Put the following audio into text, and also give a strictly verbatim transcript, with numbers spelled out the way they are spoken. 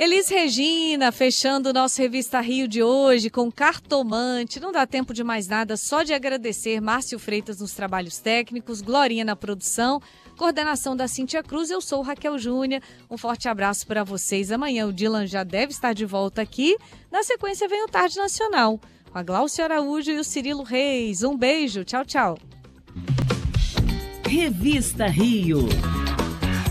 Elis Regina, fechando o nosso Revista Rio de hoje com Cartomante. Não dá tempo de mais nada, só de agradecer Márcio Freitas nos trabalhos técnicos, Glorinha na produção, coordenação da Cíntia Cruz. Eu sou Raquel Júnior. Um forte abraço para vocês. Amanhã o Dylan já deve estar de volta aqui. Na sequência vem o Tarde Nacional, com a Glaucia Araújo e o Cirilo Reis. Um beijo. Tchau, tchau. Revista Rio.